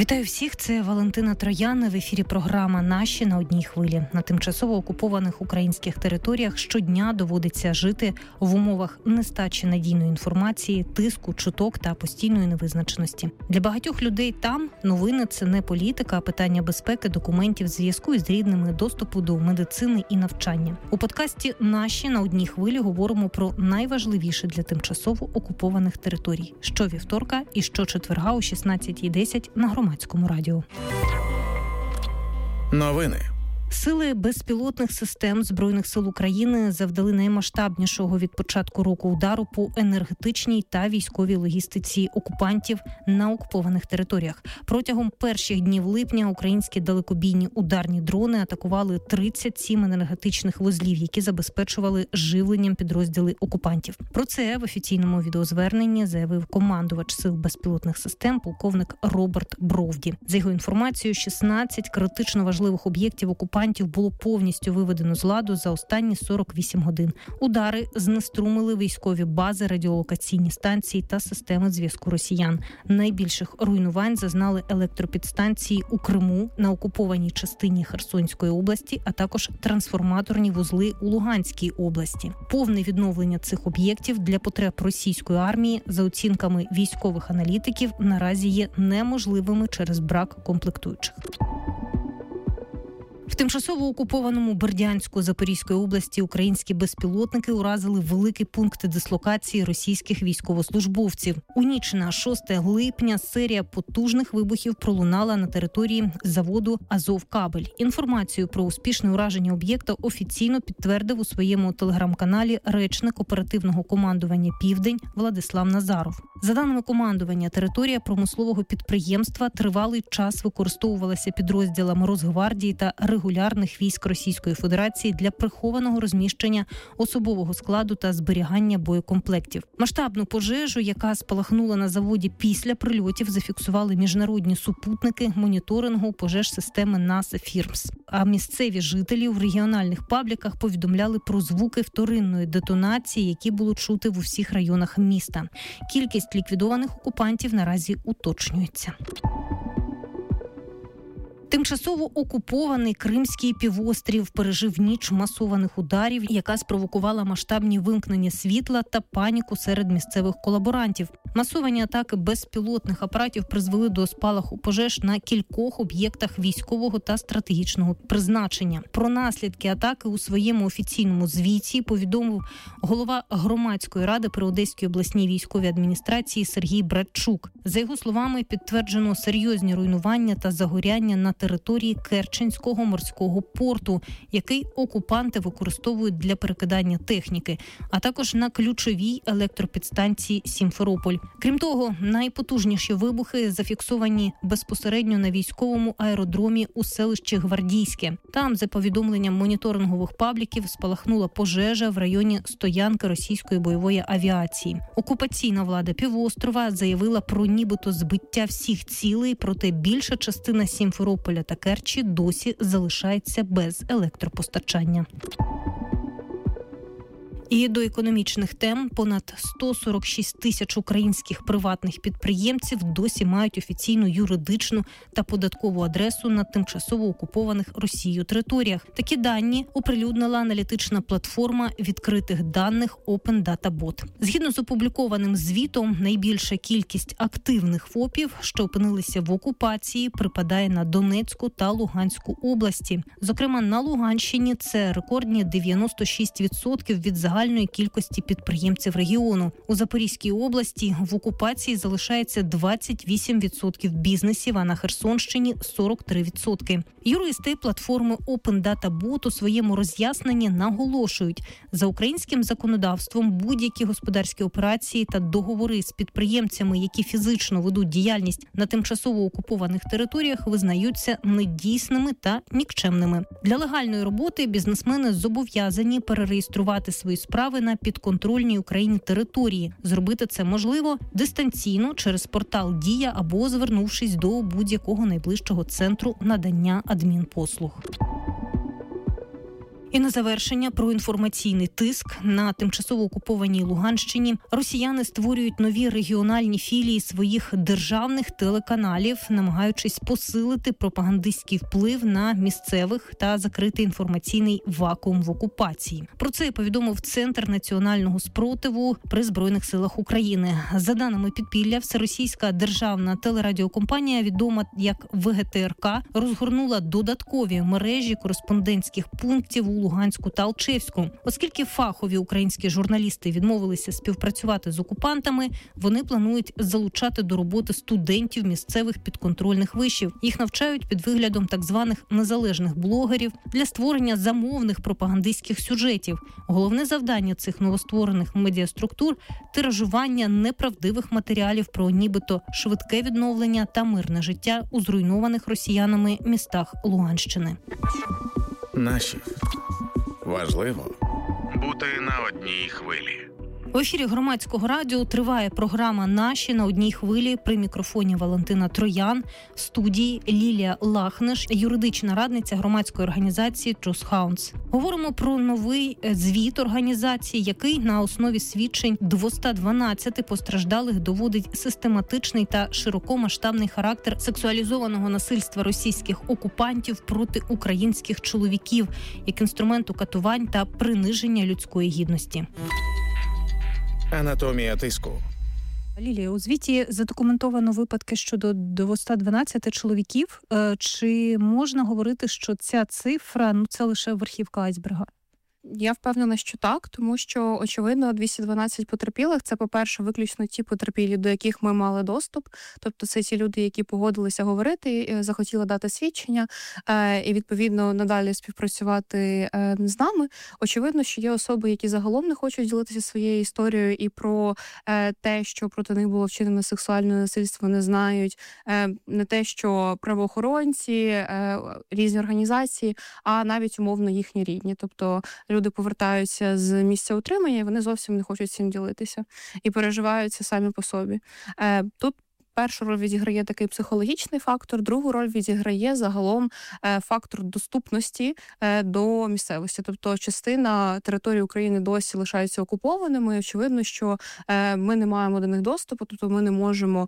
Вітаю всіх, це Валентина Троян. В ефірі програма «Наші на одній хвилі». На тимчасово окупованих українських територіях щодня доводиться жити в умовах нестачі надійної інформації, тиску, чуток та постійної невизначеності. Для багатьох людей там новини – це не політика, а питання безпеки, документів, зв'язку із рідними, доступу до медицини і навчання. У подкасті «Наші на одній хвилі» говоримо про найважливіше для тимчасово окупованих територій. Щовівторка і щочетверга о 16:10 на Громадському радіо. Новини. Сили безпілотних систем Збройних сил України завдали наймасштабнішого від початку року удару по енергетичній та військовій логістиці окупантів на окупованих територіях. Протягом перших днів липня українські далекобійні ударні дрони атакували 37 енергетичних вузлів, які забезпечували живленням підрозділи окупантів. Про це в офіційному відеозверненні заявив командувач сил безпілотних систем полковник Роберт Бровді. За його інформацією, 16 критично важливих об'єктів окупантів було повністю виведено з ладу за останні 48 годин. Удари знеструмили військові бази, радіолокаційні станції та системи зв'язку росіян. Найбільших руйнувань зазнали електропідстанції у Криму, на окупованій частині Херсонської області, а також трансформаторні вузли у Луганській області. Повне відновлення цих об'єктів для потреб російської армії, за оцінками військових аналітиків, наразі є неможливими через брак комплектуючих. В тимчасово окупованому Бердянську Запорізької області українські безпілотники уразили великий пункт дислокації російських військовослужбовців. У ніч на 6 липня серія потужних вибухів пролунала на території заводу «Азовкабель». Інформацію про успішне ураження об'єкта офіційно підтвердив у своєму телеграм-каналі речник оперативного командування «Південь» Владислав Назаров. За даними командування, територія промислового підприємства тривалий час використовувалася підрозділами Росгвардії та регулярних військ Російської Федерації для прихованого розміщення особового складу та зберігання боєкомплектів. Масштабну пожежу, яка спалахнула на заводі після прильотів, зафіксували міжнародні супутники моніторингу пожеж системи NASA FIRMS. А місцеві жителі в регіональних пабліках повідомляли про звуки вторинної детонації, які було чути в усіх районах міста. Кількість ліквідованих окупантів наразі уточнюється. Тимчасово окупований Кримський півострів пережив ніч масованих ударів, яка спровокувала масштабні вимкнення світла та паніку серед місцевих колаборантів. Масовані атаки безпілотних апаратів призвели до спалаху пожеж на кількох об'єктах військового та стратегічного призначення. Про наслідки атаки у своєму офіційному звіті повідомив голова громадської ради при Одеській обласній військовій адміністрації Сергій Братчук. За його словами, підтверджено серйозні руйнування та загоряння на території Керченського морського порту, який окупанти використовують для перекидання техніки, а також на ключовій електропідстанції Сімферополь. Крім того, найпотужніші вибухи зафіксовані безпосередньо на військовому аеродромі у селищі Гвардійське. Там, за повідомленням моніторингових пабліків, спалахнула пожежа в районі стоянки російської бойової авіації. Окупаційна влада півострова заявила про нібито збиття всіх цілей, проте більша частина Сімферополя та Керчі досі залишається без електропостачання. І до економічних тем. Понад 146 тисяч українських приватних підприємців досі мають офіційну юридичну та податкову адресу на тимчасово окупованих Росією територіях. Такі дані оприлюднила аналітична платформа відкритих даних Open Data Bot. Згідно з опублікованим звітом, найбільша кількість активних ФОПів, що опинилися в окупації, припадає на Донецьку та Луганську області. Зокрема, на Луганщині це рекордні 96% від загальної кількості підприємців регіону. У Запорізькій області в окупації залишається 28% бізнесів, а на Херсонщині – 43%. Юристи платформи Open Data Bot у своєму роз'ясненні наголошують, за українським законодавством будь-які господарські операції та договори з підприємцями, які фізично ведуть діяльність на тимчасово окупованих територіях, визнаються недійсними та нікчемними. Для легальної роботи бізнесмени зобов'язані перереєструвати свої справи на підконтрольній Україні території. Зробити це можливо дистанційно через портал «Дія» або звернувшись до будь-якого найближчого центру надання адмінпослуг. І на завершення про інформаційний тиск. На тимчасово окупованій Луганщині росіяни створюють нові регіональні філії своїх державних телеканалів, намагаючись посилити пропагандистський вплив на місцевих та закрити інформаційний вакуум в окупації. Про це повідомив Центр національного спротиву при Збройних силах України. За даними підпілля, всеросійська державна телерадіокомпанія, відома як ВГТРК, розгорнула додаткові мережі кореспондентських пунктів у Луганську та Алчевську. Оскільки фахові українські журналісти відмовилися співпрацювати з окупантами, вони планують залучати до роботи студентів місцевих підконтрольних вишів. Їх навчають під виглядом так званих незалежних блогерів для створення замовних пропагандистських сюжетів. Головне завдання цих новостворених медіаструктур – тиражування неправдивих матеріалів про нібито швидке відновлення та мирне життя у зруйнованих росіянами містах Луганщини. Наші. Важливо бути на одній хвилі. В ефірі Громадського радіо триває програма «Наші» на одній хвилі. При мікрофоні Валентина Троян, в студії Лілія Лахнеш, юридична радниця громадської організації Truth Hounds. Говоримо про новий звіт організації, який на основі свідчень 212 постраждалих доводить систематичний та широкомасштабний характер сексуалізованого насильства російських окупантів проти українських чоловіків як інструменту катувань та приниження людської гідності. Анатомія тиску. Лілія, у звіті задокументовано випадки щодо 212 чоловіків. Чи можна говорити, що ця цифра, це лише верхівка айсберга? Я впевнена, що так, тому що, очевидно, 212 потерпілих – це, по-перше, виключно ті потерпілі, до яких ми мали доступ. Тобто це ті люди, які погодилися говорити, захотіли дати свідчення і, відповідно, надалі співпрацювати з нами. Очевидно, що є особи, які загалом не хочуть ділитися своєю історією і про те, що проти них було вчинено сексуальне насильство, не знають. Не те, що правоохоронці, різні організації, а навіть, умовно, їхні рідні. Тобто люди повертаються з місця утримання, і вони зовсім не хочуть цим ділитися. І переживаються самі по собі. Тут першу роль відіграє такий психологічний фактор, другу роль відіграє загалом фактор доступності до місцевості. Тобто частина території України досі лишаються окупованими. Очевидно, що ми не маємо до них доступу, тобто ми не можемо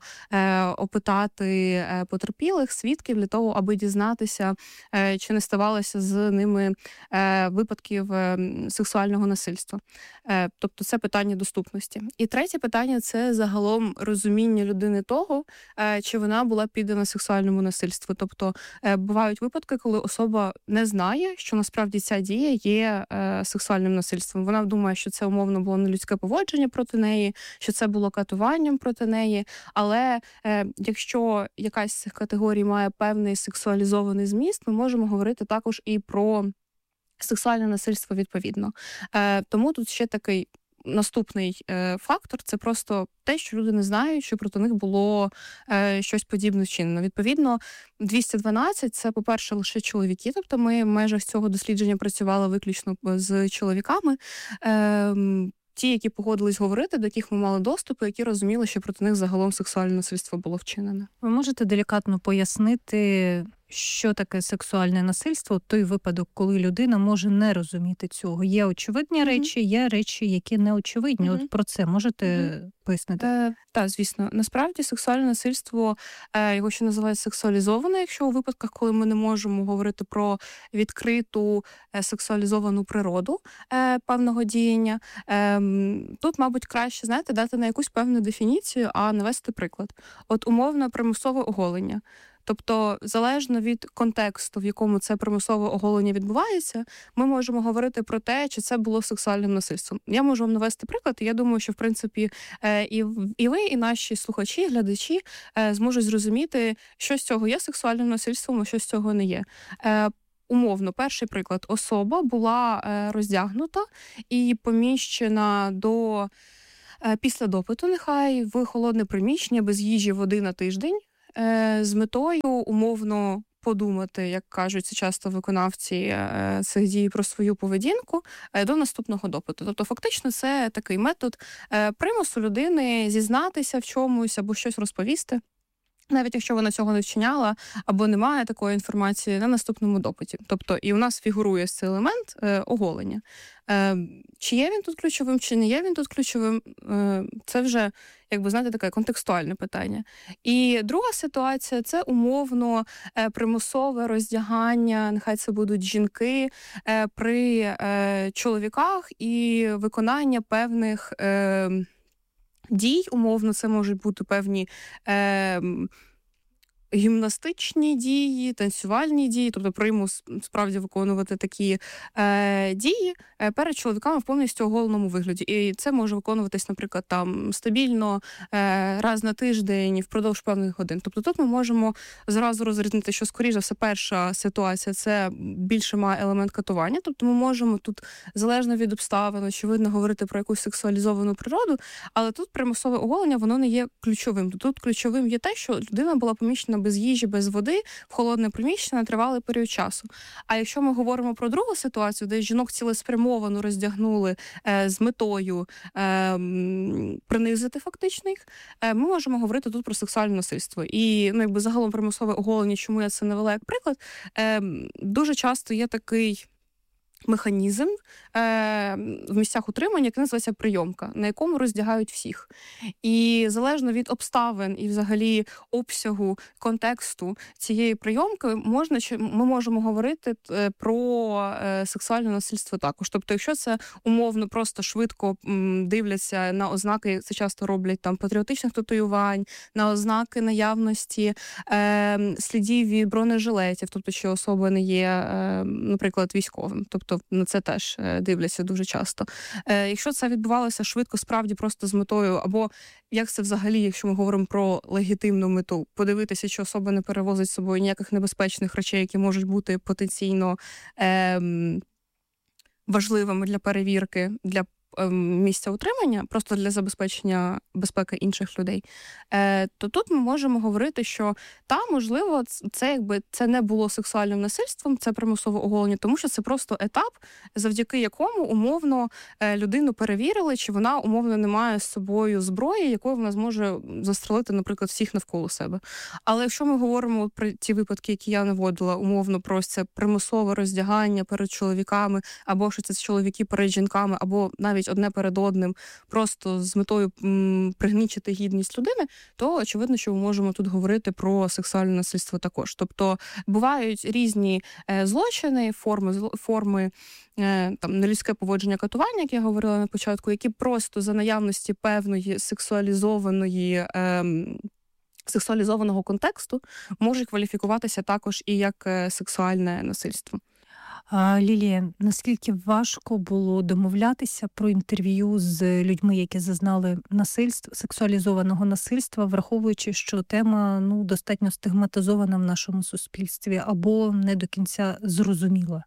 опитати потерпілих, свідків для того, аби дізнатися, чи не ставалося з ними випадків сексуального насильства. Тобто це питання доступності. І третє питання – це загалом розуміння людини того, чи вона була піддана сексуальному насильству. Тобто бувають випадки, коли особа не знає, що насправді ця дія є сексуальним насильством. Вона думає, що це умовно було нелюдське поводження проти неї, що це було катуванням проти неї. Але якщо якась з цих категорій має певний сексуалізований зміст, ми можемо говорити також і про сексуальне насильство відповідно. Тому тут ще такий наступний фактор – це просто те, що люди не знають, що проти них було щось подібне вчинено. Відповідно, 212 – це, по-перше, лише чоловіки, тобто ми в межах цього дослідження працювали виключно з чоловіками. Ті, які погодились говорити, до яких ми мали доступ, які розуміли, що проти них загалом сексуальне насильство було вчинено. Ви можете делікатно пояснити, що таке сексуальне насильство? Той випадок, коли людина може не розуміти цього. Є очевидні речі, є речі, які не очевидні. От про це можете пояснити? Так, звісно. Насправді сексуальне насильство, його ще називають сексуалізоване, якщо у випадках, коли ми не можемо говорити про відкриту сексуалізовану природу певного діяння. Тут, мабуть, краще, знаєте, дати на якусь певну дефініцію, а навести приклад. От умовно примусове оголення. Тобто, залежно від контексту, в якому це примусове оголення відбувається, ми можемо говорити про те, чи це було сексуальним насильством. Я можу вам навести приклад, і я думаю, що, в принципі, і ви, і наші слухачі, глядачі зможуть зрозуміти, що з цього є сексуальним насильством, а що з цього не є. Умовно, перший приклад. Особа була роздягнута і поміщена після допиту, нехай, в холодне приміщення без їжі, води на тиждень, з метою умовно подумати, як кажуть часто виконавці цих дій, про свою поведінку до наступного допиту. Тобто фактично це такий метод примусу людини зізнатися в чомусь або щось розповісти. навіть якщо вона цього не вчиняла, або немає такої інформації на наступному допиті. Тобто і у нас фігурує цей елемент оголення. Чи є він тут ключовим, чи не є він тут ключовим, це вже, знаєте, таке контекстуальне питання. І друга ситуація – це умовно примусове роздягання, нехай це будуть жінки, при чоловіках і виконання певних дій, умовно, це можуть бути певні гімнастичні дії, танцювальні дії, тобто примус справді виконувати такі дії перед чоловіками в повністю оголеному вигляді. І це може виконуватись, наприклад, там стабільно, раз на тиждень, впродовж певних годин. Тобто тут ми можемо зразу розрізнити, що, скоріше за все, перша ситуація – це більше має елемент катування. Тобто ми можемо тут, залежно від обставин, очевидно, говорити про якусь сексуалізовану природу, але тут примусове оголення, воно не є ключовим. Тут ключовим є те, що людина була поміщена без їжі, без води, в холодне приміщення на тривалий період часу. А якщо ми говоримо про другу ситуацію, де жінок цілеспрямовано роздягнули з метою принизити фактично їх, ми можемо говорити тут про сексуальне насильство. І загалом примусове оголення, чому я це навела як приклад, дуже часто є такий механізм в місцях утримання, який називається прийомка, на якому роздягають всіх. І залежно від обставин і взагалі обсягу, контексту цієї прийомки, ми можемо говорити про сексуальне насильство також. Тобто, якщо це умовно просто швидко дивляться на ознаки, це часто роблять там патріотичних татуювань, на ознаки наявності слідів від бронежилетів, тобто, що особа не є, наприклад, військовим. Тобто, на це теж дивляться дуже часто. Якщо це відбувалося швидко, справді просто з метою, або як це взагалі, якщо ми говоримо про легітимну мету, подивитися, чи особа не перевозить з собою ніяких небезпечних речей, які можуть бути потенційно важливими для перевірки, для місця утримання, просто для забезпечення безпеки інших людей, то тут ми можемо говорити, що можливо, це не було сексуальним насильством, це примусове оголення, тому що це просто етап, завдяки якому умовно людину перевірили, чи вона умовно не має з собою зброї, якою вона зможе застрелити, наприклад, всіх навколо себе. Але якщо ми говоримо про ті випадки, які я наводила, умовно про це примусове роздягання перед чоловіками, або що це чоловіки перед жінками, або навіть одне перед одним, просто з метою пригнічити гідність людини, то очевидно, що ми можемо тут говорити про сексуальне насильство також. Тобто бувають різні злочини, форми там нелюдське поводження, катування, як я говорила на початку, які просто за наявності певної сексуалізованого контексту можуть кваліфікуватися також і як сексуальне насильство. Лілія, наскільки важко було домовлятися про інтерв'ю з людьми, які зазнали сексуалізованого насильства, враховуючи, що тема достатньо стигматизована в нашому суспільстві або не до кінця зрозуміла?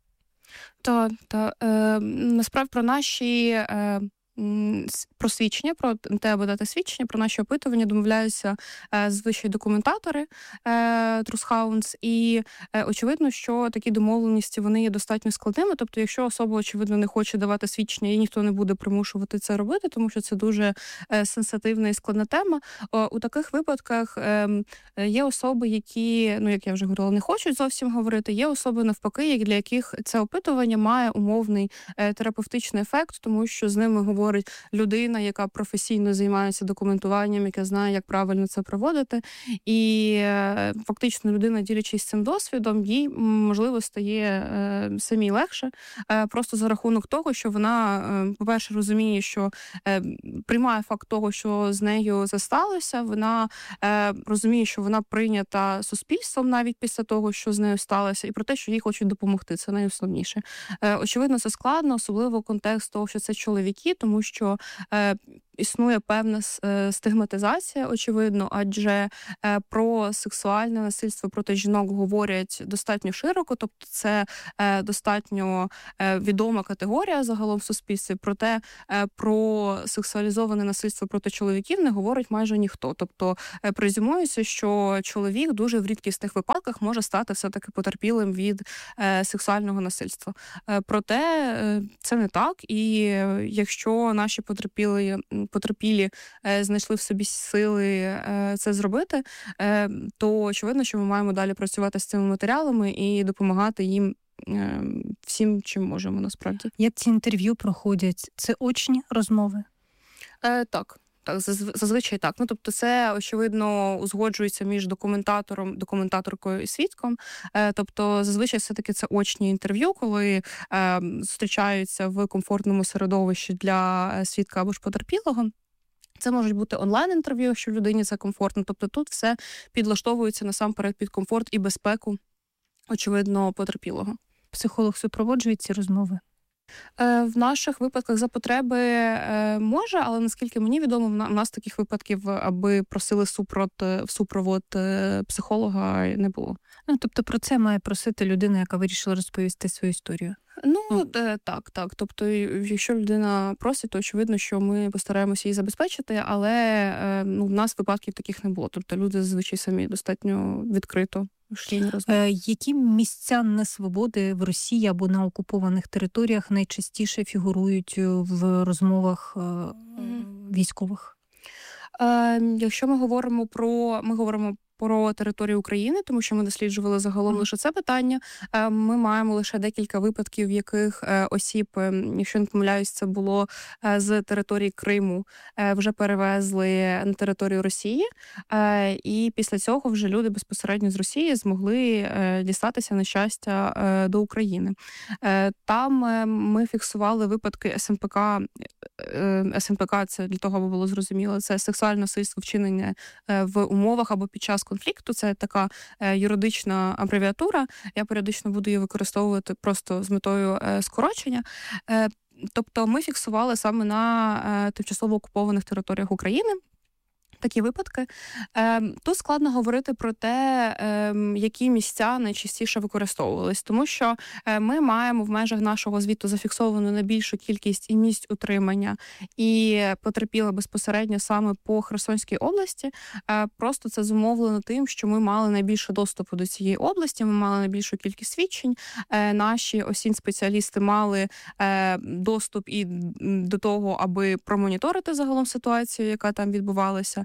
Насправді про наші свідчення, про те, аби дати свідчення, про наші опитування домовляються зазвичай документатори Трусхаунс, і очевидно, що такі домовленості, вони є достатньо складними, тобто якщо особа, очевидно, не хоче давати свідчення, і ніхто не буде примушувати це робити, тому що це дуже сенситивна і складна тема, у таких випадках є особи, які, як я вже говорила, не хочуть зовсім говорити, є особи навпаки, для яких це опитування має умовний терапевтичний ефект, тому що з ними говорить людина, яка професійно займається документуванням, яка знає, як правильно це проводити. І фактично людина, ділячись цим досвідом, їй, можливо, стає самій легше. Просто за рахунок того, що вона, по-перше, розуміє, що приймає факт того, що з нею засталося, вона розуміє, що вона прийнята суспільством навіть після того, що з нею сталося, і про те, що їй хочуть допомогти. Це найосновніше. Очевидно, це складно, особливо контекст того, що це чоловіки, тому що існує певна стигматизація, очевидно, адже про сексуальне насильство проти жінок говорять достатньо широко, тобто це достатньо відома категорія загалом в суспільстві, проте про сексуалізоване насильство проти чоловіків не говорить майже ніхто. Тобто презюмується, що чоловік дуже в рідкісних випадках може стати все-таки потерпілим від сексуального насильства. Проте це не так, і якщо наші потерпілі потерпілі знайшли в собі сили це зробити, то очевидно, що ми маємо далі працювати з цими матеріалами і допомагати їм всім, чим можемо, насправді. Як ці інтерв'ю проходять? Це очні розмови? Так. Так, зазвичай так. Тобто це, очевидно, узгоджується між документаторкою і свідком. Тобто, зазвичай все-таки це очні інтерв'ю, коли зустрічаються в комфортному середовищі для свідка або ж потерпілого. Це можуть бути онлайн-інтерв'ю, якщо людині це комфортно. Тобто тут все підлаштовується насамперед під комфорт і безпеку, очевидно, потерпілого. Психолог супроводжує ці розмови? В наших випадках за потреби може, але наскільки мені відомо, в нас таких випадків, аби просили супровод психолога, не було. Тобто про це має просити людина, яка вирішила розповісти свою історію? Так. Тобто, якщо людина просить, то очевидно, що ми постараємося її забезпечити, але в нас випадків таких не було. Тобто люди зазвичай самі достатньо відкрито. Які місця несвободи в Росії або на окупованих територіях найчастіше фігурують в розмовах військових? Якщо ми говоримо про територію України, тому що ми досліджували загалом лише це питання. Ми маємо лише декілька випадків, в яких осіб, якщо не помиляюсь, це було з території Криму, вже перевезли на територію Росії. І після цього вже люди безпосередньо з Росії змогли дістатися, на щастя, до України. Там ми фіксували випадки СНПК. СНПК – це для того, аби було зрозуміло, це сексуальне насильство вчинення в умовах або під час конфлікту. Це така юридична абревіатура. Я періодично буду її використовувати просто з метою скорочення. Тобто ми фіксували саме на тимчасово окупованих територіях України такі випадки. Тут складно говорити про те, які місця найчастіше використовувались, тому що ми маємо в межах нашого звіту зафіксовану найбільшу кількість і місць утримання, і потерпіли безпосередньо саме по Херсонській області. Просто це зумовлено тим, що ми мали найбільше доступу до цієї області, ми мали найбільшу кількість свідчень. Наші осінь-спеціалісти мали доступ і до того, аби промоніторити загалом ситуацію, яка там відбувалася.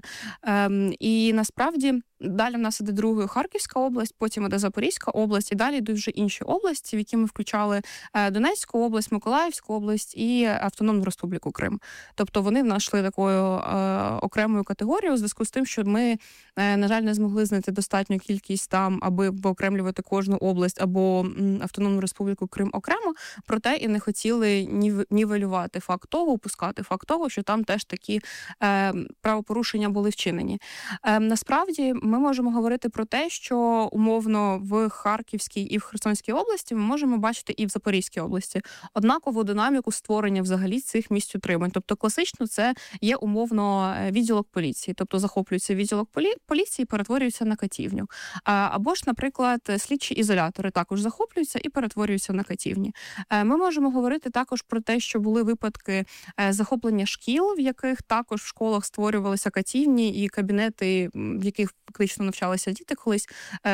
І насправді далі в нас іде другою Харківська область, потім іде Запорізька область, і далі йдуть вже інші області, в які ми включали Донецьку область, Миколаївську область і Автономну Республіку Крим. Тобто вони в нас йшли такою окремою категорією у зв'язку з тим, що ми, на жаль, не змогли знайти достатню кількість там, аби виокремлювати кожну область або Автономну Республіку Крим окремо, проте і не хотіли нівелювати факт того, упускати факт того, що там теж такі правопорушення були вчинені. Насправді ми можемо говорити про те, що умовно в Харківській і в Херсонській області ми можемо бачити і в Запорізькій області однакову динаміку створення взагалі цих місць утримань. Тобто класично це є умовно відділок поліції, тобто захоплюється відділок поліції і перетворюється на катівню. Або ж, наприклад, слідчі ізолятори також захоплюються і перетворюються на катівні. Ми можемо говорити також про те, що були випадки захоплення шкіл, в яких також в школах створювалися катівні і кабінети, в яких фактично навчалися діти колись,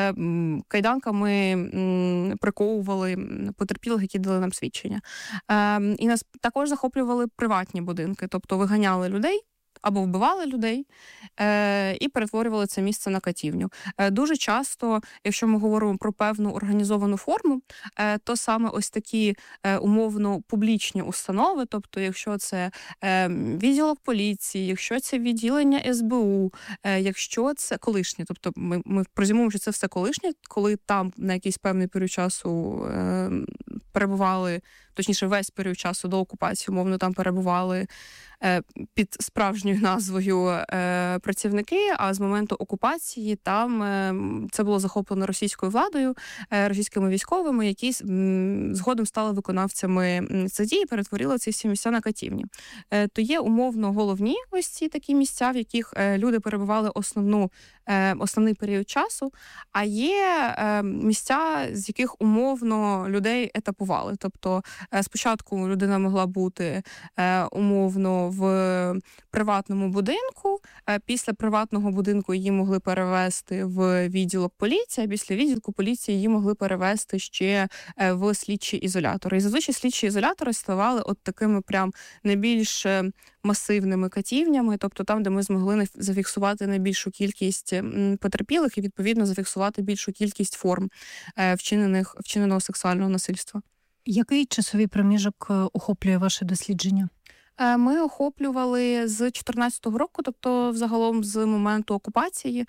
кайданками приковували потерпілих, які дали нам свідчення. І нас також захоплювали приватні будинки, тобто виганяли людей або вбивали людей і перетворювали це місце на катівню. Дуже часто, якщо ми говоримо про певну організовану форму, то саме ось такі умовно публічні установи, тобто якщо це відділок поліції, якщо це відділення СБУ, якщо це колишнє, тобто ми презюмуємо, що це все колишнє, коли там на якийсь певний період часу перебували, точніше весь період часу до окупації, умовно, там перебували під справжньою назвою працівники, а з моменту окупації там це було захоплено російською владою, російськими військовими, які згодом стали виконавцями цих дій і перетворили ці всі місця на катівні. То є умовно головні ось ці такі місця, в яких люди перебували основний період часу, а є місця, з яких умовно людей етапували. Тобто спочатку людина могла бути умовно в приватному будинку. Після приватного будинку її могли перевести в відділок поліції, а після відділку поліції її могли перевести ще в слідчі ізолятори. І зазвичай слідчі ізолятори ставали от такими прям найбільш масивними катівнями, тобто там, де ми змогли зафіксувати найбільшу кількість потерпілих і, відповідно, зафіксувати більшу кількість форм вчиненого сексуального насильства. Який часовий проміжок охоплює ваше дослідження? Ми охоплювали з 2014 року, тобто взагалом з моменту окупації,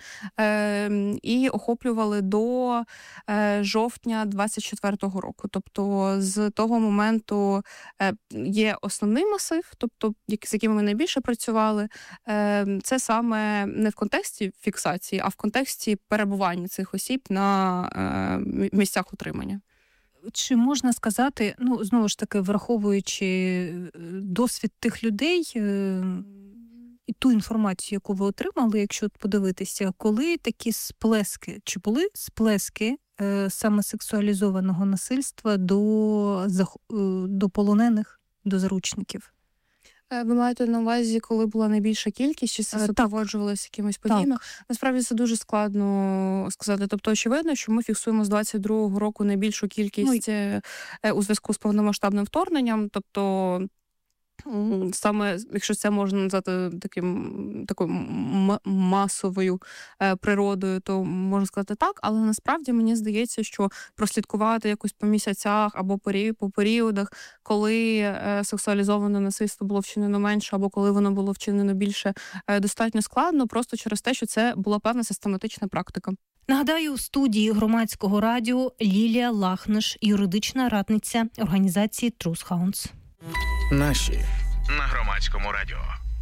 і охоплювали до жовтня 2024 року. Тобто з того моменту є основний масив, тобто з якими ми найбільше працювали. Це саме не в контексті фіксації, а в контексті перебування цих осіб на місцях утримання. Чи можна сказати, знову ж таки, враховуючи досвід тих людей і ту інформацію, яку ви отримали, якщо подивитися, коли такі сплески, чи були сплески саме сексуалізованого насильства до полонених, до заручників? Ви маєте на увазі, коли була найбільша кількість, чи це супроводжувалося якимись подіями? Насправді це дуже складно сказати. Тобто, очевидно, що ми фіксуємо з 22-го року найбільшу кількість у зв'язку з повномасштабним вторгненням. Тобто, саме, якщо це можна назвати такою масовою природою, то можна сказати так, але насправді мені здається, що прослідкувати якось по місяцях або по періодах, коли сексуалізоване насильство було вчинено менше або коли воно було вчинено більше, достатньо складно, просто через те, що це була певна систематична практика. Нагадаю, у студії Громадського радіо Лілія Лахнеш, юридична радниця організації Truth Hounds. Наші на Громадському радіо.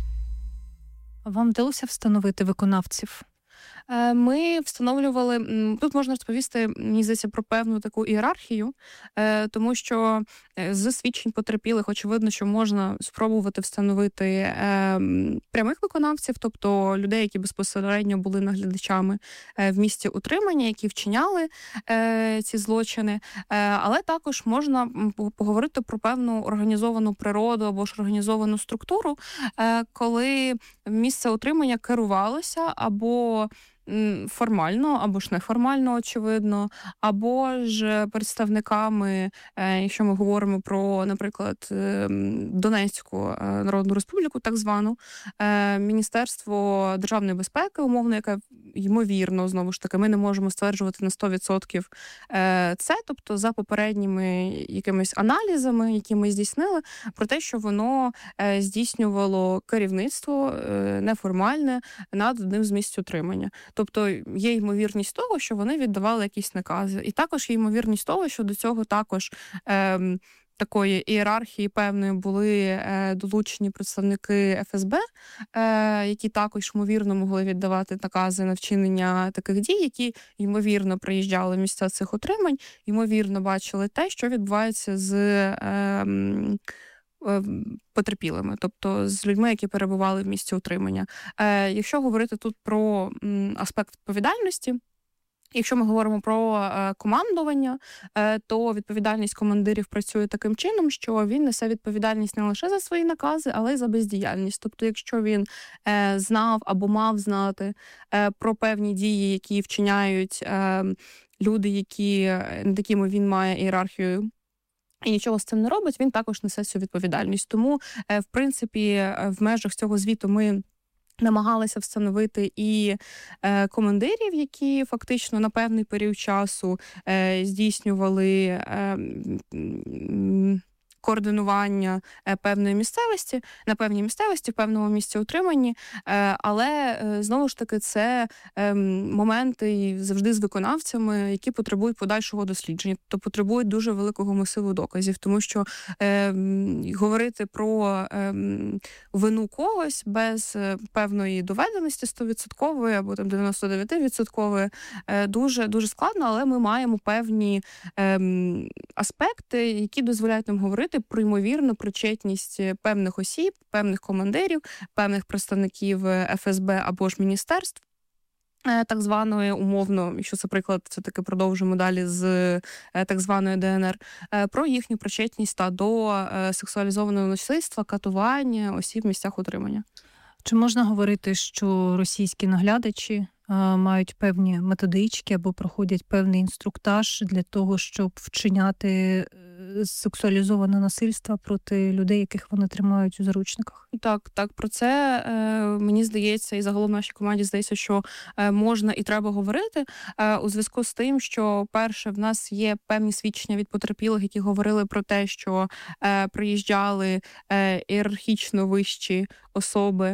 Вам вдалося встановити виконавців? Ми встановлювали, тут можна розповісти, мені здається, про певну таку ієрархію, тому що з свідчень потерпілих очевидно, що можна спробувати встановити прямих виконавців, тобто людей, які безпосередньо були наглядачами в місці утримання, які вчиняли ці злочини, але також можна поговорити про певну організовану природу або ж організовану структуру, коли місце утримання керувалося або формально, або ж неформально, очевидно, або ж представниками, якщо ми говоримо про, наприклад, Донецьку Народну Республіку, так звану, Міністерство державної безпеки, умовно, яке, ймовірно, знову ж таки, ми не можемо стверджувати на 100% це, тобто за попередніми якимись аналізами, які ми здійснили, про те, що воно здійснювало керівництво неформальне над одним з місць утримання. Тобто є ймовірність того, що вони віддавали якісь накази. І також є ймовірність того, що до цього також такої ієрархії певної були долучені представники ФСБ, які також, ймовірно, могли віддавати накази на вчинення таких дій, які, ймовірно, приїжджали в місця цих утримань, ймовірно, бачили те, що відбувається з потерпілими, тобто з людьми, які перебували в місці утримання. Якщо говорити тут про аспект відповідальності, якщо ми говоримо про командування, то відповідальність командирів працює таким чином, що він несе відповідальність не лише за свої накази, але й за бездіяльність. Тобто, якщо він знав або мав знати про певні дії, які вчиняють люди, над якими він має ієрархію, і нічого з цим не робить, він також несе цю відповідальність. Тому, в принципі, в межах цього звіту ми намагалися встановити і командирів, які фактично на певний період часу здійснювали координування певної місцевості, на певній місцевості, в певному місці утриманні, але, знову ж таки, це моменти завжди з виконавцями, які потребують подальшого дослідження, тобто потребують дуже великого масиву доказів, тому що говорити про вину когось без певної доведеності 100% або там 99% дуже, дуже складно, але ми маємо певні аспекти, які дозволяють нам говорити про ймовірну причетність певних осіб, певних командирів, певних представників ФСБ або ж міністерств так званої, умовно, якщо це приклад, все-таки продовжимо далі з так званої ДНР, про їхню причетність до сексуалізованого насильства, катування осіб в місцях утримання. Чи можна говорити, що російські наглядачі мають певні методички або проходять певний інструктаж для того, щоб вчиняти сексуалізоване насильство проти людей, яких вони тримають у заручниках? Так, про це мені здається, і загалом нашій команді здається, що можна і треба говорити у зв'язку з тим, що, перше, в нас є певні свідчення від потерпілих, які говорили про те, що приїжджали ієрархічно вищі особи,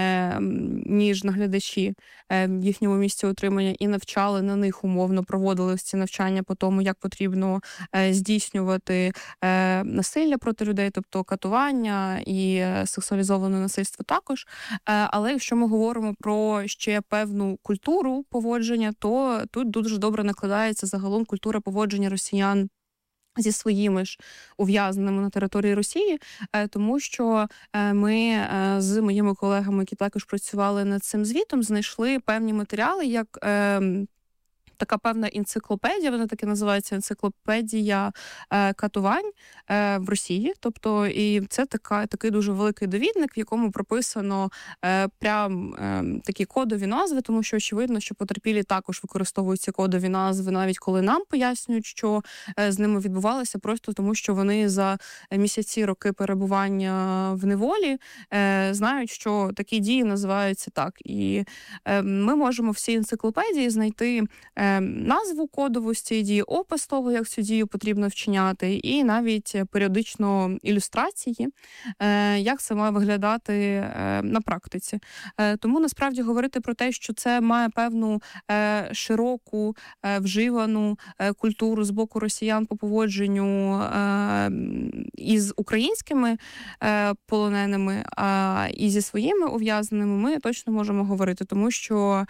ніж наглядачі в їхньому місці утримання, і навчали на них умовно, проводили ці навчання по тому, як потрібно здійснювати насилля проти людей, тобто катування і сексуалізоване насильство також. Але якщо ми говоримо про ще певну культуру поводження, то тут дуже добре накладається загалом культура поводження росіян зі своїми ж ув'язненими на території Росії, тому що ми з моїми колегами, які також працювали над цим звітом, знайшли певні матеріали, як така певна енциклопедія, вона таки називається енциклопедія катувань в Росії. Тобто, і це такий дуже великий довідник, в якому прописано прям такі кодові назви, тому що очевидно, що потерпілі також використовують ці кодові назви, навіть коли нам пояснюють, що з ними відбувалося, просто тому що вони за місяці, роки перебування в неволі знають, що такі дії називаються так. І ми можемо в цій енциклопедії знайти назву кодову з цієї дії, опис того, як цю дію потрібно вчиняти, і навіть періодично ілюстрації, як це має виглядати на практиці. Тому насправді говорити про те, що це має певну широку, вживану культуру з боку росіян по поводженню із українськими полоненими і зі своїми ув'язненими, ми точно можемо говорити, тому що,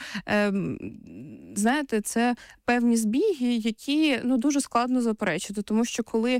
знаєте, це певні збіги, які дуже складно заперечити, тому що коли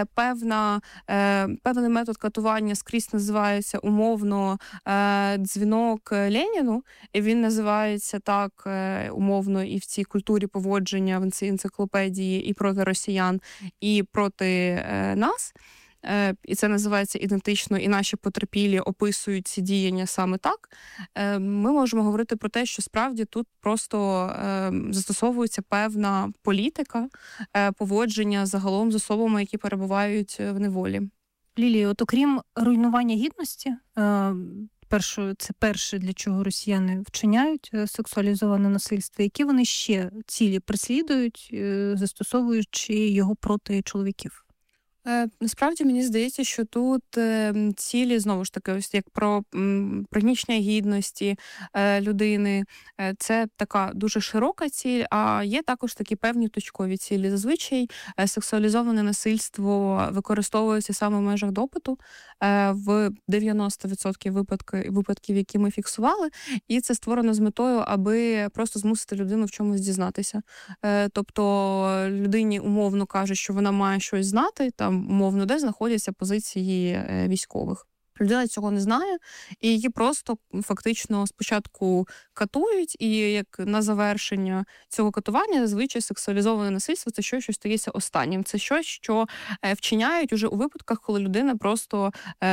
певний метод катування скрізь називається умовно дзвінок Леніну, і він називається так умовно і в цій культурі поводження, в цій енциклопедії і проти росіян, і проти нас, і це називається ідентично, і наші потерпілі описують ці діяння саме так, ми можемо говорити про те, що справді тут просто застосовується певна політика поводження загалом з особами, які перебувають в неволі. Лілія, от окрім руйнування гідності, це перше, для чого росіяни вчиняють сексуалізоване насильство, які вони ще цілі переслідують, застосовуючи його проти чоловіків? Насправді, мені здається, що тут цілі, знову ж таки, ось як про пригнічення гідності людини, це така дуже широка ціль, а є також такі певні точкові цілі. Зазвичай сексуалізоване насильство використовується саме в межах допиту в 90% випадків, які ми фіксували, і це створено з метою, аби просто змусити людину в чомусь дізнатися. Тобто людині умовно кажуть, що вона має щось знати, там умовно, де знаходяться позиції військових. Людина цього не знає, і її просто фактично спочатку катують, і як на завершення цього катування зазвичай сексуалізоване насильство – це щось, що стається останнім. Це щось, що вчиняють уже у випадках, коли людина просто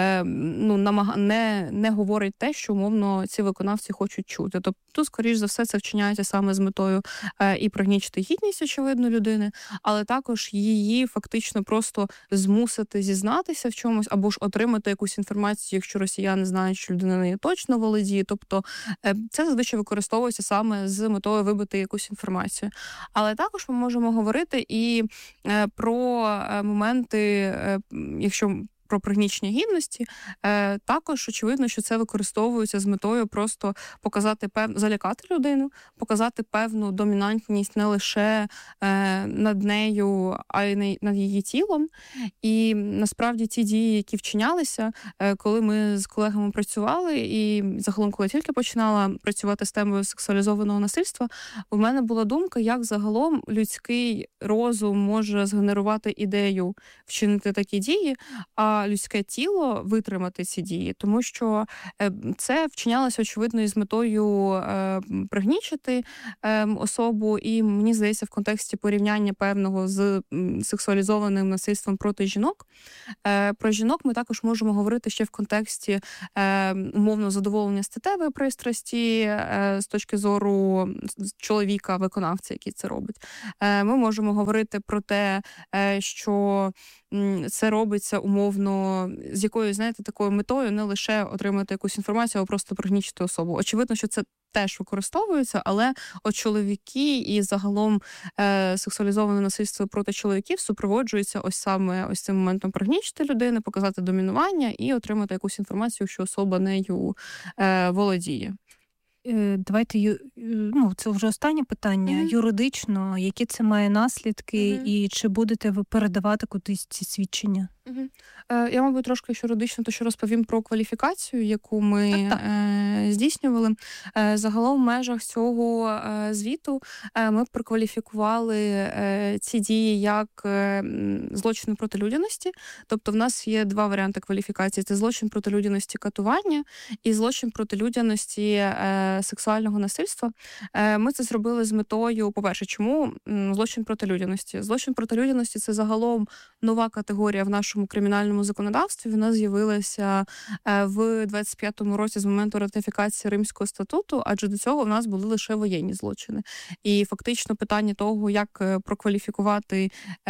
не говорить те, що, умовно, ці виконавці хочуть чути. Тобто, тут, скоріш за все, це вчиняється саме з метою і пригнічити гідність, очевидно, людини, але також її фактично просто змусити зізнатися в чомусь або ж отримати якусь інформацію, якщо росіяни знають, що людина нею точно володіє. Тобто це зазвичай використовується саме з метою вибити якусь інформацію. Але також ми можемо говорити і про моменти, якщо про пригнічення гідності, також очевидно, що це використовується з метою просто показати залякати людину, показати певну домінантність не лише над нею, а й над її тілом. І насправді ті дії, які вчинялися, коли ми з колегами працювали, і загалом, коли я тільки починала працювати з темою сексуалізованого насильства, у мене була думка, як загалом людський розум може згенерувати ідею вчинити такі дії, а за людське тіло витримати ці дії, тому що це вчинялося, очевидно, із метою пригнічити особу, і мені здається, в контексті порівняння певного з сексуалізованим насильством проти жінок. Про жінок ми також можемо говорити ще в контексті умовно задоволення статевої пристрасті з точки зору чоловіка-виконавця, який це робить. Ми можемо говорити про те, що це робиться умовно з якоюсь, знаєте, такою метою не лише отримати якусь інформацію, а просто пригнічити особу. Очевидно, що це теж використовується, але от чоловіки і загалом сексуалізоване насильство проти чоловіків супроводжується ось саме ось цим моментом пригнічити людину, показати домінування і отримати якусь інформацію, що особа нею володіє. Давайте, це вже останнє питання. Юридично, які це має наслідки, і чи будете ви передавати кудись ці свідчення? Я, мабуть, трошки юридично, то що розповім про кваліфікацію, яку ми здійснювали. Загалом в межах цього звіту ми прокваліфікували ці дії як злочини проти людяності. Тобто в нас є два варіанти кваліфікації. Це злочин проти людяності катування і злочин проти людяності сексуального насильства. Ми це зробили з метою, по-перше, чому злочин проти людяності? Злочин проти людяності – це загалом нова категорія в нашому кримінальному законодавстві. Вона з'явилася в 25-му році з моменту ратифікації Римського статуту, адже до цього в нас були лише воєнні злочини. І фактично питання того, як прокваліфікувати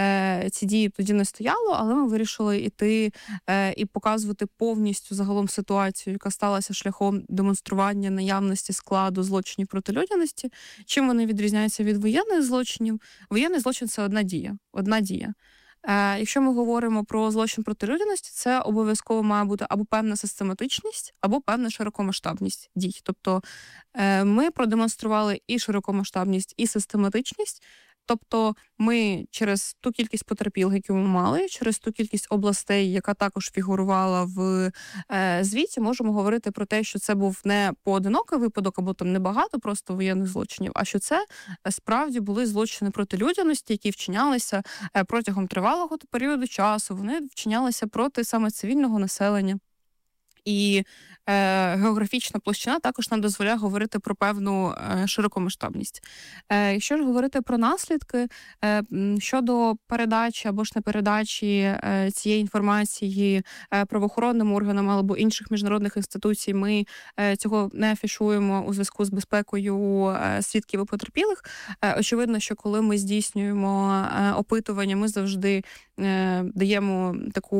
ці дії, тоді не стояло, але ми вирішили йти і показувати повністю загалом ситуацію, яка сталася шляхом демонстрування наявності складу злочинів проти людяності. Чим вони відрізняються від воєнних злочинів? Воєнний злочин – це одна дія. Якщо ми говоримо про злочин проти людяності, це обов'язково має бути або певна систематичність, або певна широкомасштабність дій. Тобто ми продемонстрували і широкомасштабність, і систематичність. Тобто ми через ту кількість потерпілих, які ми мали, через ту кількість областей, яка також фігурувала в звіті, можемо говорити про те, що це був не поодинокий випадок, або там небагато просто воєнних злочинів, а що це справді були злочини проти людяності, які вчинялися протягом тривалого періоду часу, вони вчинялися проти саме цивільного населення. І географічна площина також нам дозволяє говорити про певну широкомасштабність. Якщо ж говорити про наслідки, щодо передачі або ж непередачі цієї інформації правоохоронним органам або інших міжнародних інституцій, ми цього не афішуємо у зв'язку з безпекою свідків і потерпілих. Очевидно, що коли ми здійснюємо опитування, ми завжди даємо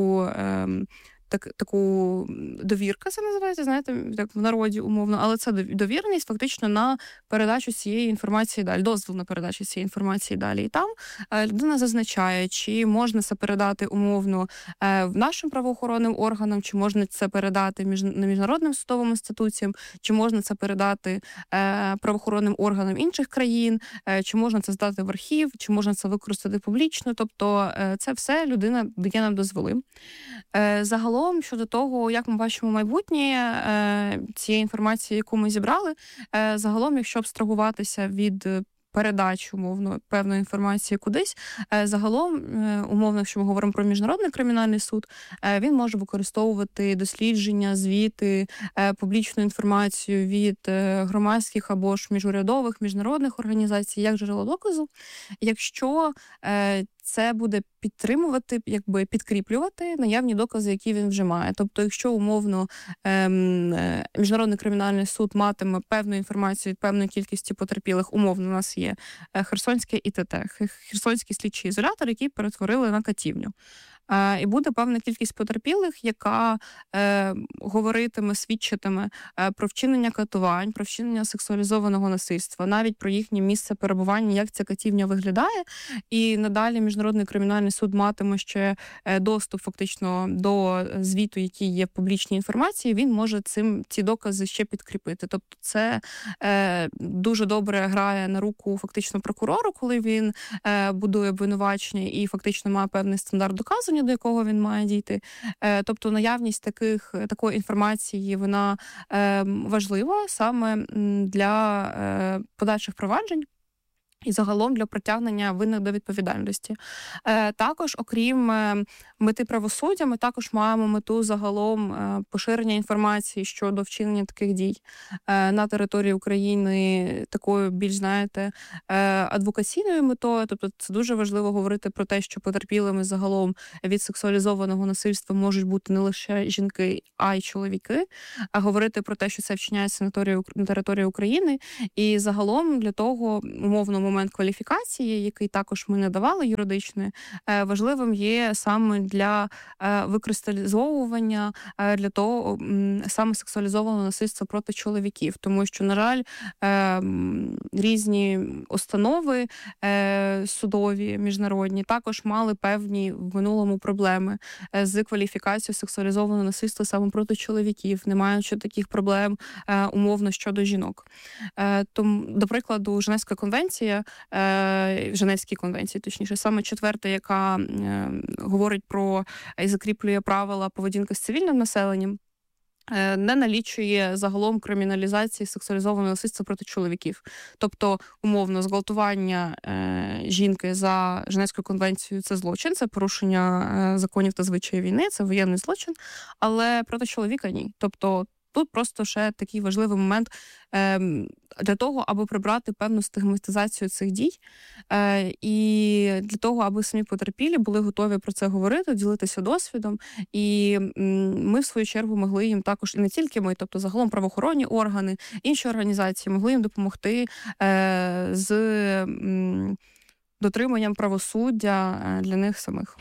таку довірка, це називається, знаєте, так в народі умовно, але це довіреність фактично на передачу цієї інформації далі, дозвіл на передачу цієї інформації далі. І там людина зазначає, чи можна це передати умовно нашим правоохоронним органам, чи можна це передати міжнародним судовим інституціям, чи можна це передати правоохоронним органам інших країн, чи можна це здати в архів, чи можна це використати публічно. Тобто це все людина дає нам дозволи. Загалом, щодо того, як ми бачимо майбутнє цієї інформації, яку ми зібрали, загалом, якщо абстрагуватися від передачу, умовно, певної інформації кудись, загалом, умовно, якщо ми говоримо про Міжнародний кримінальний суд, він може використовувати дослідження, звіти, публічну інформацію від громадських або ж міжурядових, міжнародних організацій, як джерело доказу, якщо це буде підтримувати, підкріплювати наявні докази, які він вже має. Тобто, якщо умовно Міжнародний кримінальний суд матиме певну інформацію від певної кількості потерпілих, умовно, у нас є Херсонське ІТТ, Херсонський слідчий ізолятор, який перетворили на катівню. І буде певна кількість потерпілих, яка говоритиме, свідчитиме про вчинення катувань, про вчинення сексуалізованого насильства, навіть про їхнє місце перебування, як ця катівня виглядає. І надалі Міжнародний кримінальний суд матиме ще доступ фактично до звіту, який є в публічній інформації, він може ці докази ще підкріпити. Тобто це дуже добре грає на руку фактично прокурору, коли він будує обвинувачення і фактично має певний стандарт доказу, до якого він має дійти. Тобто наявність такої інформації, вона важлива саме для подальших проваджень. і загалом для притягнення винних до відповідальності. Також, окрім мети правосуддя, ми також маємо мету загалом поширення інформації щодо вчинення таких дій на території України такою більш, адвокаційною метою. Тобто це дуже важливо говорити про те, що потерпілими загалом від сексуалізованого насильства можуть бути не лише жінки, а й чоловіки, а говорити про те, що це вчиняється на території України. І загалом для того, умовно, момент кваліфікації, який також ми надавали юридичної, важливим є саме для викристалізовування, для того саме сексуалізованого насильства проти чоловіків. Тому що, на жаль, різні установи судові, міжнародні, також мали певні в минулому проблеми з кваліфікацією сексуалізованого насильства саме проти чоловіків, не маючи таких проблем умовно щодо жінок. Тому, до прикладу, Женевська конвенція, Женевські конвенції, точніше, саме 4-та, яка говорить про і закріплює правила поведінки з цивільним населенням, не налічує загалом криміналізації сексуалізованого насильства проти чоловіків. Тобто, умовно, зґвалтування жінки за Женевською конвенцією – це злочин, це порушення законів та звичаїв війни, це воєнний злочин, але проти чоловіка – ні. Тобто, тут просто ще такий важливий момент для того, аби прибрати певну стигматизацію цих дій, і для того, аби самі потерпілі були готові про це говорити, ділитися досвідом, і ми, в свою чергу, могли їм також, і не тільки ми, тобто загалом правоохоронні органи, інші організації, могли їм допомогти з дотриманням правосуддя для них самих.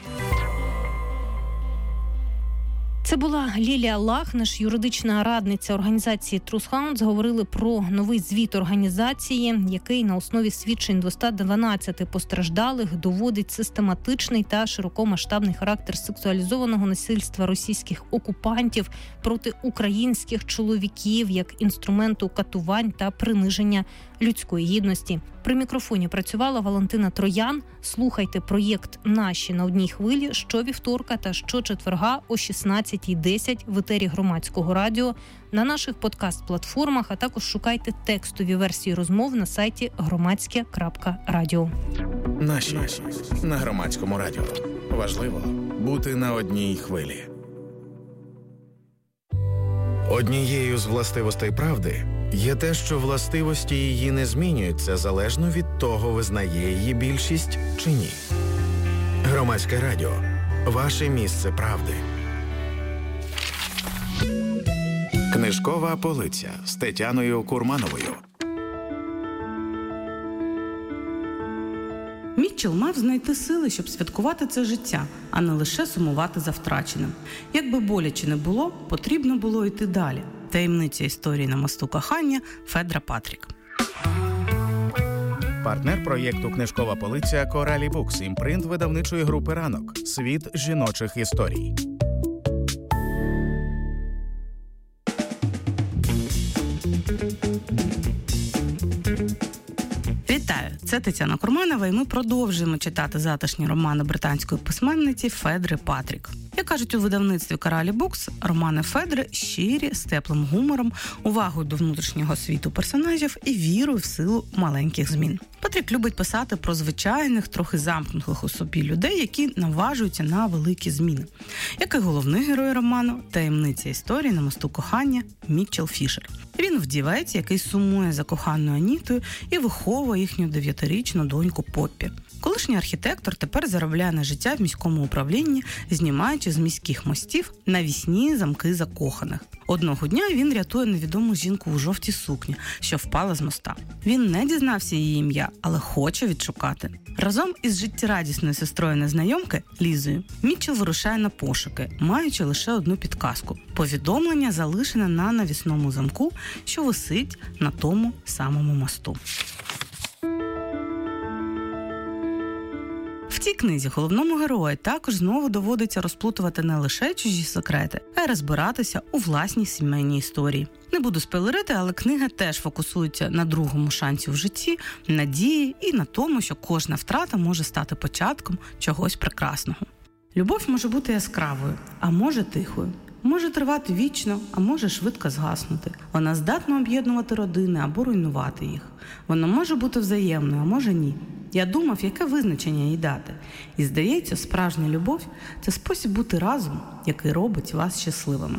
Це була Лілія Лахнеш, юридична радниця організації Truth Hounds. Говорили про новий звіт організації, який на основі свідчень 212 постраждалих доводить систематичний та широкомасштабний характер сексуалізованого насильства російських окупантів проти українських чоловіків як інструменту катувань та приниження людської гідності. При мікрофоні працювала Валентина Троян. Слухайте проєкт «Наші» на одній хвилі щовівторка та щочетверга о 16:10 в етері Громадського радіо, на наших подкаст-платформах, а також шукайте текстові версії розмов на сайті громадське.радіо. Наші на Громадському радіо. Важливо бути на одній хвилі. Однією з властивостей правди є те, що властивості її не змінюються залежно від того, визнає її більшість чи ні. Громадське радіо. Ваше місце правди. Книжкова полиця з Тетяною Курмановою. Мітчелл мав знайти сили, щоб святкувати це життя, а не лише сумувати за втраченим. Якби боляче не було, потрібно було йти далі. Таємниця історії на мосту кохання Федра Патрік. Партнер проєкту «Книжкова полиця» Коралі Букс, імпринт видавничої групи «Ранок». Світ жіночих історій. Вітаю! Це Тетяна Курманова, і ми продовжуємо читати затишні романи британської письменниці Федри Патрік. Як кажуть у видавництві Коралі Букс, романи Федри щирі, з теплим гумором, увагою до внутрішнього світу персонажів і вірою в силу маленьких змін. Патрік любить писати про звичайних, трохи замкнутих у собі людей, які наважуються на великі зміни. Як і головний герой роману «Таємниця історії на мосту кохання» Мітчелл Фішер. Він вдівець, який сумує за коханою Анітою і виховує їхню 9-річну доньку Поппі. Колишній архітектор тепер заробляє на життя в міському управлінні, знімаючи з міських мостів навісні замки закоханих. Одного дня він рятує невідому жінку у жовтій сукні, що впала з моста. Він не дізнався її ім'я, але хоче відшукати. Разом із життєрадісною сестрою незнайомки Лізою Мітчелл вирушає на пошуки, маючи лише одну підказку – повідомлення, залишене на навісному замку, що висить на тому самому мосту. В цій книзі головному герою також знову доводиться розплутувати не лише чужі секрети, а й розбиратися у власній сімейній історії. Не буду спойлерити, але книга теж фокусується на другому шансі в житті, надії і на тому, що кожна втрата може стати початком чогось прекрасного. Любов може бути яскравою, а може тихою. може тривати вічно, а може швидко згаснути. Вона здатна об'єднувати родини або руйнувати їх. Вона може бути взаємною, а може ні. Я думав, яке визначення їй дати. І здається, справжня любов – це спосіб бути разом, який робить вас щасливими.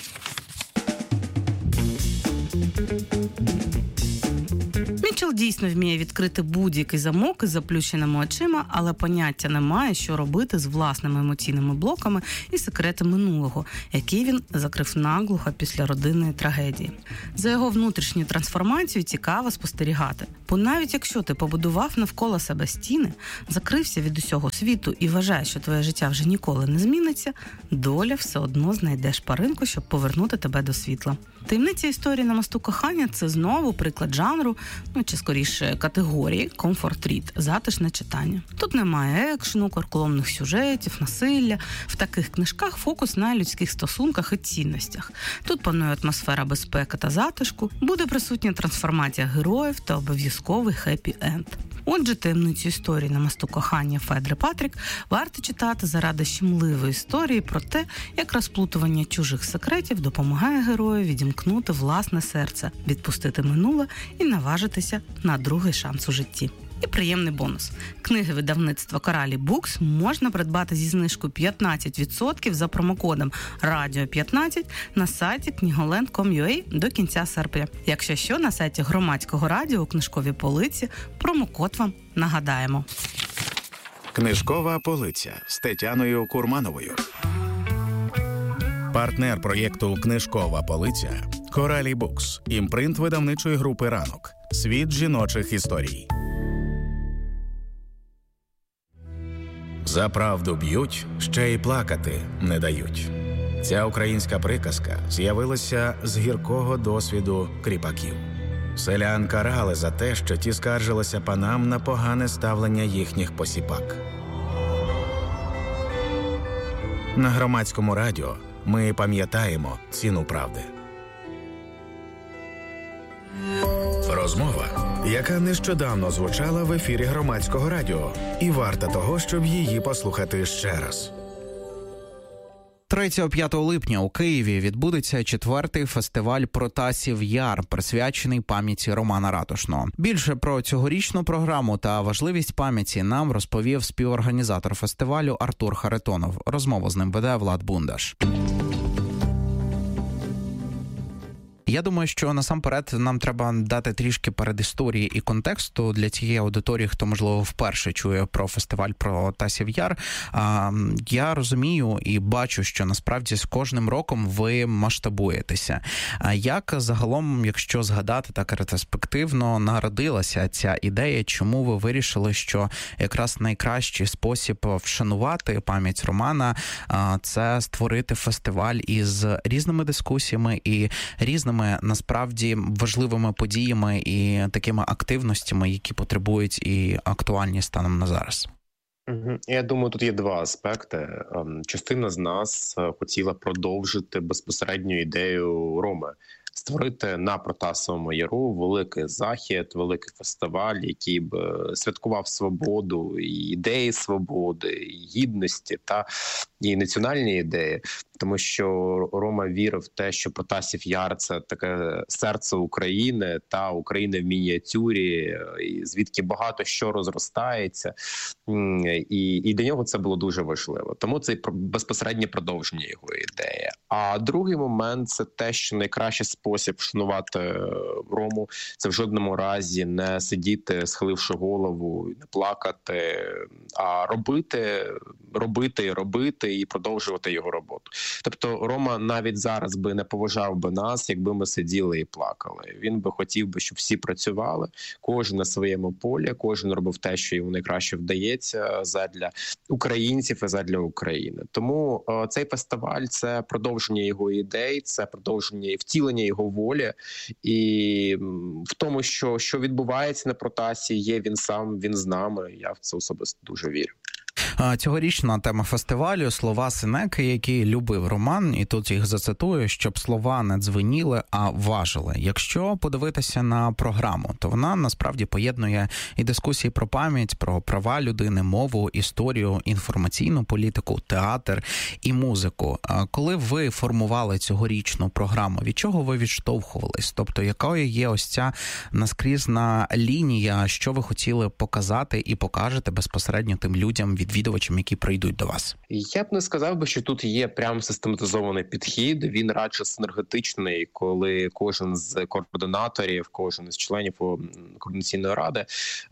Мітчелл дійсно вміє відкрити будь-який замок із заплющеними очима, але поняття немає, що робити з власними емоційними блоками і секрети минулого, які він закрив наглухо після родинної трагедії. За його внутрішню трансформацію цікаво спостерігати. Бо навіть якщо ти побудував навколо себе стіни, закрився від усього світу і вважаєш, що твоє життя вже ніколи не зміниться, доля все одно знайде шпаринку, щоб повернути тебе до світла. Таємниця історії на мосту кохання – це знову приклад жанру, чи скоріше категорії комфорт-рід, затишне читання. Тут немає екшену, карколомних сюжетів, насилля. В таких книжках фокус на людських стосунках і цінностях. Тут панує атмосфера безпеки та затишку, буде присутня трансформація героїв та обов'язковий хеппі-енд. Отже, таємницю історії на мосту кохання Федри Патрік варто читати заради щемливої історії про те, як розплутування чужих секретів допомагає герою відімкнути власне серце, відпустити минуле і наважитися на другий шанс у житті. І приємний бонус. Книги видавництва Коралі Букс можна придбати зі знижкою 15% за промокодом RADIO15 на сайті knigoland.com.ua до кінця серпня. Якщо що, на сайті Громадського радіо у книжковій полиці промокод вам нагадаємо. Книжкова полиця з Тетяною Курмановою. Партнер проєкту «Книжкова полиця» Коралі Букс. Імпринт видавничої групи «Ранок». Світ жіночих історій. За правду б'ють, ще й плакати не дають. Ця українська приказка з'явилася з гіркого досвіду кріпаків. Селян карали за те, що ті скаржилися панам на погане ставлення їхніх посіпак. На Громадському радіо ми пам'ятаємо ціну правди. Розмова, яка нещодавно звучала в ефірі Громадського радіо, і варта того, щоб її послухати ще раз. 3-5 липня у Києві відбудеться 4-й фестиваль «Протасів Яр», присвячений пам'яті Романа Ратушного. Більше про цьогорічну програму та важливість пам'яті нам розповів співорганізатор фестивалю Артур Харитонов. Розмову з ним веде Влад Бундаш. Я думаю, що насамперед нам треба дати трішки передісторії і контексту для тієї аудиторії, хто, можливо, вперше чує про фестиваль «Протасів Яр». Я розумію і бачу, що насправді з кожним роком ви масштабуєтеся. Як загалом, якщо згадати так ретроспективно, народилася ця ідея, чому ви вирішили, що якраз найкращий спосіб вшанувати пам'ять Романа – це створити фестиваль із різними дискусіями і різними насправді важливими подіями і такими активностями, які потребують і актуальні станом на зараз? Я думаю, тут є два аспекти. Частина з нас хотіла продовжити безпосередню ідею Роми. Створити на Протасовому Яру великий захід, великий фестиваль, який б святкував свободу, і ідеї свободи, і гідності та і національні ідеї. Тому що Рома вірив в те, що Протасів Яр – це таке серце України та України в мініатюрі, і звідки багато що розростається. І для нього це було дуже важливо. Тому це безпосереднє продовження його ідеї. А другий момент – це те, що найкращий спосіб вшанувати Рому – це в жодному разі не сидіти, схиливши голову, не плакати, а робити і продовжувати його роботу. Тобто Рома навіть зараз би не поважав би нас, якби ми сиділи і плакали. Він би хотів би, щоб всі працювали, кожен на своєму полі, кожен робив те, що йому найкраще вдається задля українців і задля України. Тому цей фестиваль – це продовження його ідей, це продовження і втілення його волі. І в тому, що відбувається на Протасі, є він сам, він з нами. Я в це особисто дуже вірю. Цьогорічна тема фестивалю – слова Сенеки, які любив Роман, і тут їх зацитую, щоб слова не дзвеніли, а важили. Якщо подивитися на програму, то вона насправді поєднує і дискусії про пам'ять, про права людини, мову, історію, інформаційну політику, театр і музику. Коли ви формували цьогорічну програму, від чого ви відштовхувались? Тобто, якою є ось ця наскрізна лінія, що ви хотіли показати і покажете безпосередньо тим людям, відвідувачам, які прийдуть до вас? Я б не сказав би, що тут є прям систематизований підхід. Він радше синергетичний, коли кожен з координаторів, кожен із членів координаційної ради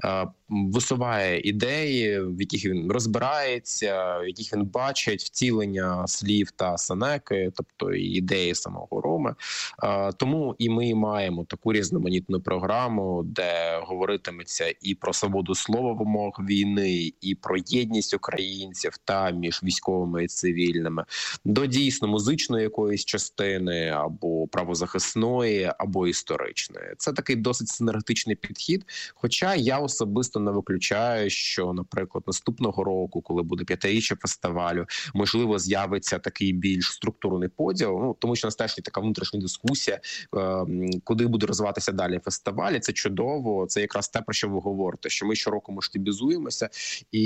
висуває ідеї, в яких він розбирається, в яких він бачить втілення слів та Сенеки, тобто ідеї самого Роми. Тому і ми маємо таку різноманітну програму, де говоритиметься і про свободу слова в умовах війни, і про єдність українців та між військовими і цивільними, до дійсно музичної якоїсь частини, або правозахисної, або історичної. Це такий досить синергетичний підхід, хоча я особисто не виключаю, що, наприклад, наступного року, коли буде 5-річчя фестивалю, можливо, з'явиться такий більш структурний поділ, тому що настає така внутрішня дискусія, куди буде розвиватися далі фестиваль, і це чудово, це якраз те, про що ви говорите, що ми щороку масштабізуємося, і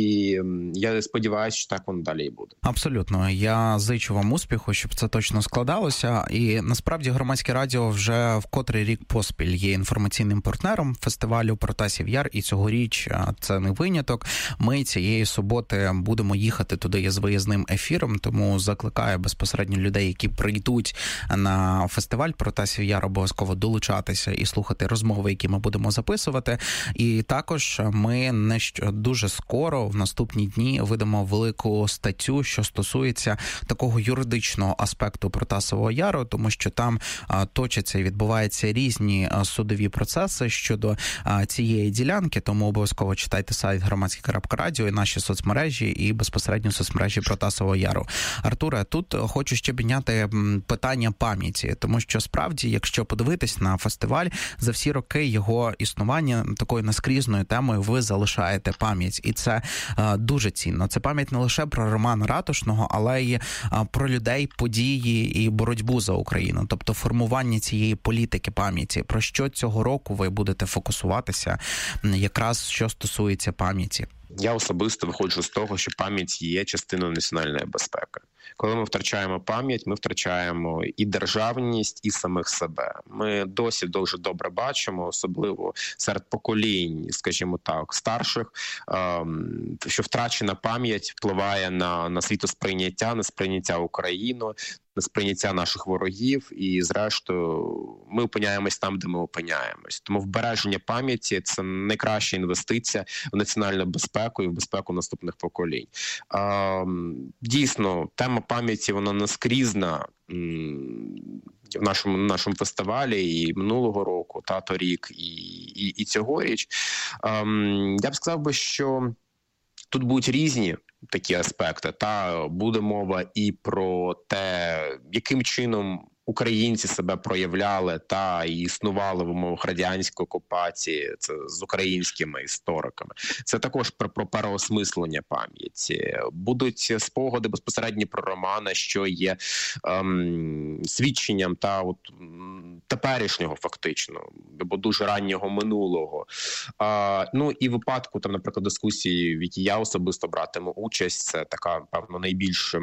я сподіваюся, що так воно далі і буде. Абсолютно. Я зичу вам успіху, щоб це точно складалося. І насправді Громадське радіо вже в котрий рік поспіль є інформаційним партнером фестивалю Протасів Яр, і цьогоріч це не виняток. Ми цієї суботи будемо їхати туди з виїзним ефіром, тому закликаю безпосередньо людей, які прийдуть на фестиваль Протасів Яр, обов'язково долучатися і слухати розмови, які ми будемо записувати. І також ми дуже скоро, в наступні дні, видамо велику статтю, що стосується такого юридичного аспекту Протасового Яру, тому що там точаться і відбуваються різні судові процеси щодо цієї ділянки, тому обов'язково читайте сайт Громадське.радіо і наші соцмережі, і безпосередньо соцмережі Протасового Яру. Артуре, тут хочу ще підняти питання пам'яті, тому що справді, якщо подивитись на фестиваль, за всі роки його існування такою наскрізною темою ви залишаєте пам'ять, і це дуже цінно. Це пам'ять не лише про Романа Ратушного, але й про людей, події і боротьбу за Україну, тобто формування цієї політики пам'яті. Про що цього року ви будете фокусуватися, якраз що стосується пам'яті? Я особисто виходжу з того, що пам'ять є частиною національної безпеки. Коли ми втрачаємо пам'ять, ми втрачаємо і державність, і самих себе. Ми досі дуже добре бачимо, особливо серед поколінь, скажімо так, старших, що втрачена пам'ять впливає на світосприйняття, на сприйняття України, на сприйняття наших ворогів, і зрештою ми опиняємось там, де ми опиняємось. Тому вбереження пам'яті – це найкраща інвестиція в національну безпеку і в безпеку наступних поколінь. Дійсно, тема пам'яті, вона наскрізна в нашому фестивалі і минулого року, та торік, і цьогоріч. Я б сказав би, що тут будуть різні такі аспекти. Та буде мова і про те, яким чином українці себе проявляли та і існували в умовах радянської окупації, це з українськими істориками. Це також про переосмислення пам'яті. Будуть спогади безпосередньо про Романа, що є свідченням теперішнього фактично, або дуже раннього минулого. І в випадку, наприклад, дискусії, в якій я особисто братиму участь, це така, певно, найбільш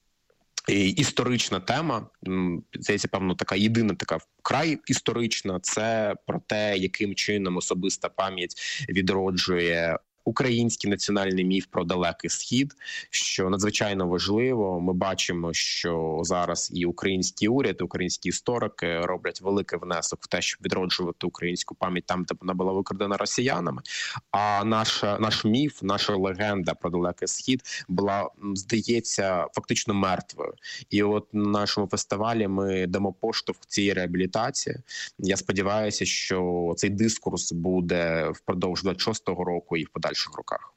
історична тема, здається, певно, така єдина така вкрай історична, це про те, яким чином особиста пам'ять відроджує український національний міф про Далекий Схід, що надзвичайно важливо. Ми бачимо, що зараз і український уряд, і українські історики роблять великий внесок в те, щоб відроджувати українську пам'ять там, де вона була викрадена росіянами. А наш міф, наша легенда про Далекий Схід була, здається, фактично мертвою. І от на нашому фестивалі ми дамо поштовх цій реабілітації. Я сподіваюся, що цей дискурс буде впродовж 26-го року і в подальших роках.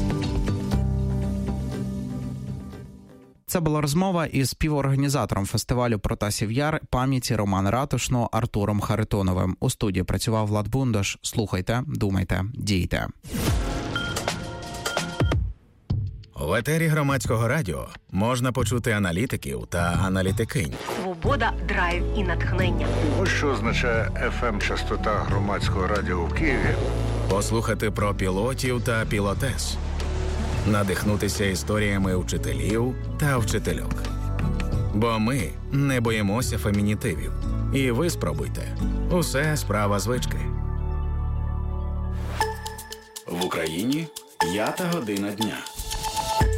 Це була розмова із співорганізатором фестивалю Протасів Яр пам'яті Романа Ратушного Артуром Харитоновим. У студії працював Влад Бундаш. Слухайте, думайте, дійте. В етері Громадського радіо можна почути аналітиків та аналітикинь. Свобода, драйв і натхнення. Ось що означає FM-частота Громадського радіо в Києві. Послухати про пілотів та пілотес. Надихнутися історіями вчителів та вчительок. Бо ми не боїмося фемінітивів. І ви спробуйте. Усе справа звички. В Україні 5 година дня.